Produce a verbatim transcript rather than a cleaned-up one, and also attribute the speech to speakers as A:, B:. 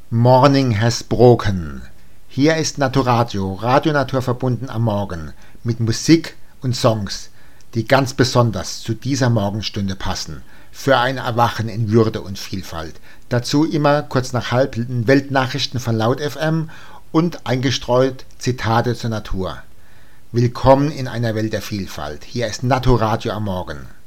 A: Morning has broken. Hier ist Naturadio, Radio Natur verbunden am Morgen, mit Musik und Songs, die ganz besonders zu dieser Morgenstunde passen, für ein Erwachen in Würde und Vielfalt. Dazu immer kurz nach halb Weltnachrichten von Laut F M und eingestreut Zitate zur Natur. Willkommen in einer Welt der Vielfalt. Hier ist Naturadio am Morgen.